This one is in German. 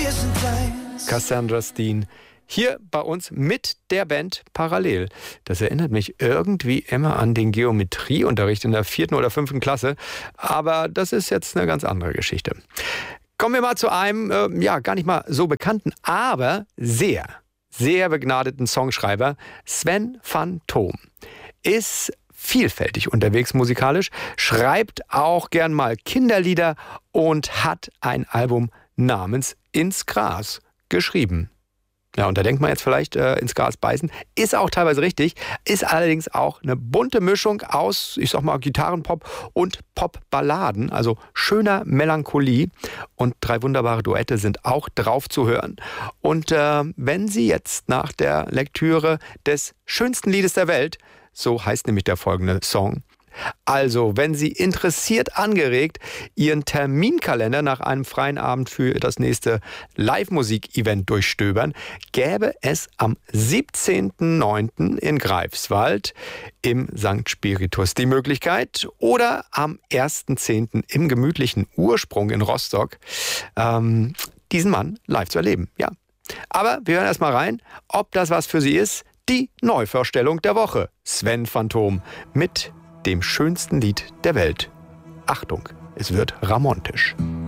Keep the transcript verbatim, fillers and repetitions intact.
Cassandra Steen. Hier bei uns mit der Band parallel. Das erinnert mich irgendwie immer an den Geometrieunterricht in der vierten oder fünften Klasse. Aber das ist jetzt eine ganz andere Geschichte. Kommen wir mal zu einem, äh, ja, gar nicht mal so bekannten, aber sehr, sehr begnadeten Songschreiber. Sven van Thom ist vielfältig unterwegs musikalisch, schreibt auch gern mal Kinderlieder und hat ein Album namens Ins Gras geschrieben. Ja, und da denkt man jetzt vielleicht äh, ins Gras beißen. Ist auch teilweise richtig, ist allerdings auch eine bunte Mischung aus, ich sag mal, Gitarrenpop und Popballaden, also schöner Melancholie. Und drei wunderbare Duette sind auch drauf zu hören. Und äh, wenn Sie jetzt nach der Lektüre des schönsten Liedes der Welt, so heißt nämlich der folgende Song, also, wenn Sie interessiert angeregt Ihren Terminkalender nach einem freien Abend für das nächste Live-Musik-Event durchstöbern, gäbe es am siebzehnten neunten in Greifswald im Sankt Spiritus die Möglichkeit oder am ersten zehnten im gemütlichen Ursprung in Rostock ähm, diesen Mann live zu erleben. Ja. Aber wir hören erst mal rein, ob das was für Sie ist. Die Neuvorstellung der Woche. Sven van Thom mit dem schönsten Lied der Welt. Achtung, es wird ramontisch.